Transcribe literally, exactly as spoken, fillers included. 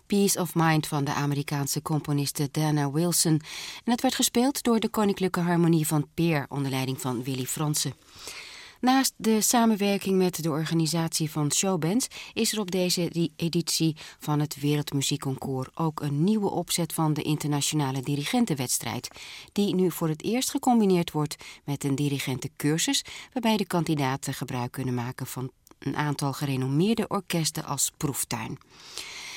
Peace of Mind van de Amerikaanse componiste Dana Wilson. En het werd gespeeld door de Koninklijke Harmonie van Peer onder leiding van Willy Franse. Naast de samenwerking met de organisatie van showbands is er op deze editie van het Wereldmuziekconcours ook een nieuwe opzet van de internationale dirigentenwedstrijd, die nu voor het eerst gecombineerd wordt met een dirigentencursus, waarbij de kandidaten gebruik kunnen maken van een aantal gerenommeerde orkesten als proeftuin.